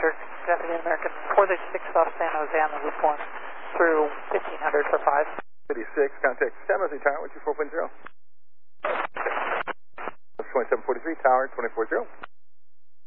Roger. Japanese American 436 off San Jose on the loop 1 through 1500 for 5. 56, contact San Jose Tower, 124.0. 2743, Tower, 240.